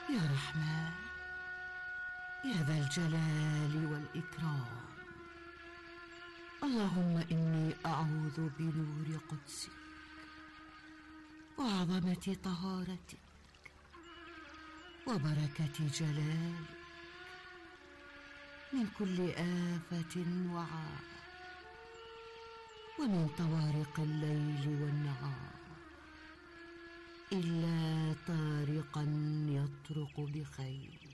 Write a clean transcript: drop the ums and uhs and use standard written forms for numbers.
يا رحمن يا ذا الجلال والإكرام، اللهم إني أعوذ بنور قدسك وعظمة طهارتك وبركة جلالك من كل آفة وعافة، ومن طوارق الليل والنهار، إلا طارقا يطرق بخير.